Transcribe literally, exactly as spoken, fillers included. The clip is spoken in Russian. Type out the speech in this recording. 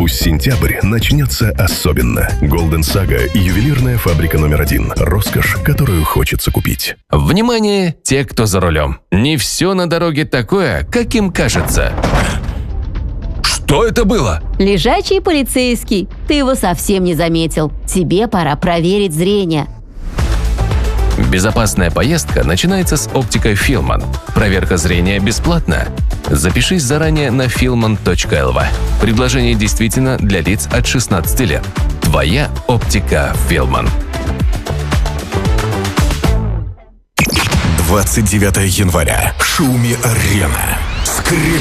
Пусть сентябрь начнется особенно. Golden Saga – ювелирная фабрика номер один. Роскошь, которую хочется купить. Внимание, те, кто за рулем. Не все на дороге такое, как им кажется. Что это было? Лежачий полицейский. Ты его совсем не заметил. Тебе пора проверить зрение. Безопасная поездка начинается с оптикой Филман. Проверка зрения бесплатна. Запишись заранее на филман точка эл ви. Предложение действительно для лиц от шестнадцати лет. Твоя оптика Филман. двадцать девятого января. Шуми-Арена. Скрип